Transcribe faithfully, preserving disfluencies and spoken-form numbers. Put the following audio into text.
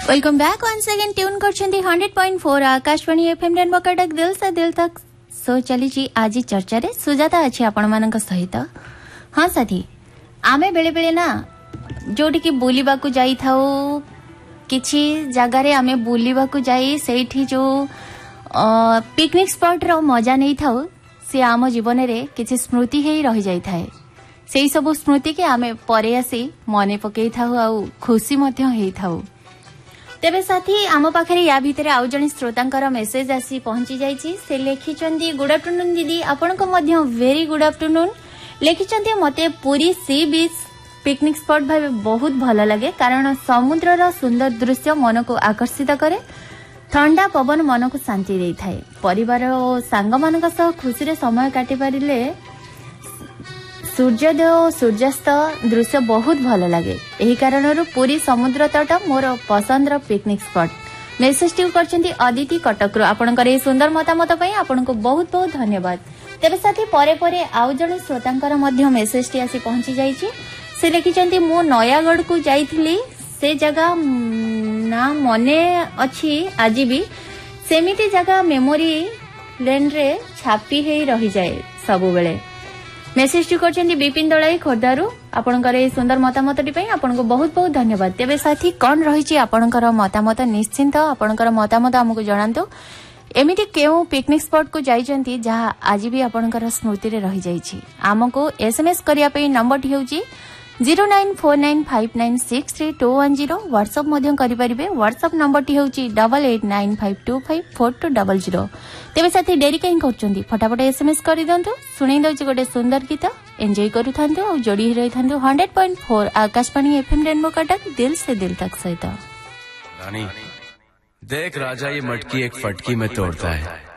Welcome back once again tune करछंती hundred point four Akashvani FM rainbow Cuttack दिल से दिल तक सो चली जी आज चर्चा रे सुजाता अछि आपण मानक सहित। हां साथी आमे बेले बेले ना जोटी की बुलिबा को जाई थाओ किछि जगह रे आमे बुलिबा को जाई सेठी जो पिकनिक स्पॉट रो मजा नहीं थाओ से आम जीवन रे किछि स्मृति हेई रहि जाई थाए। सेई सब स्मृति के आमे परे आसी मने पकेई थाओ आ खुशी मध्य हेई थाओ। तेबे साथी आम पाखे या भितर आउ जने श्रोतांकर मेसेज आसी पहुंची जाइछि। से लिखिचंदी गुड आफ्टरनून दीदी आपण को मध्य वेरी गुड आफ्टरनून। लिखिचंदी मते पूरी सी बीच पिकनिक स्पॉट भाबे बहुत भल लगे कारण समुद्र रो सुंदर दृश्य मन को आकर्षित करे, ठंडा पवन मन को शांति देई थाए। परिवार और सांग मानक सह खुशी रे समय काटि पारिले सूर्योदय और सूर्यास्त दृश्य बहुत भल लगे। एही कारणरू पूरी समुद्र तट मोर पसंदर पिकनिक स्पॉट। मेसेज ट्यू करछंती अदिति कटकरो। आपनकर ए सुंदर मतामत पई आपनको बहुत बहुत धन्यवाद। तेबे साथी परे परे आउ जने श्रोतांकर मध्य मेसेज टी आसी पहुंची जाईची। से लिखिचंती मो नयागढ़ को जाईथिली से जगह ना मने अछि आज भी सेमिति जगह मेमोरी लेन रे छापी हेई रही जाए सबु बेले। Message T करछंती Bipin दळाई खोरदारू। आपनकर ए सुंदर मतामत टी पई आपनको बहुत बहुत धन्यवाद। तेबे साथी कोन रहिची आपनकर मतामत निश्चिंत आपनकर मतामत हमकु जणांतो। एमिति केउ पिकनिक स्पॉट को जाईचंती जहा आज भी आपनकर स्मृति रे रही जाईची। हमकु एसएमएस करिया पई number T हेउची zero nine four nine five nine six three to one zero. WhatsApp मध्यम करि परिबे। WhatsApp number T हेउची double eight nine five to five four to double zero. तेबे साथी डेरी कहीं करछंती फटाफट एसएमएस करि दंतु। सुनै दउची गोटे सुंदर गीत एन्जॉय करूथांतु और जोड़ी रही थांतु hundred point four Akashvani FM rainbow Cuttack दिल से दिल तक सहित। रानी देख राजा ये मटकी एक फटकी में तोड़ता है।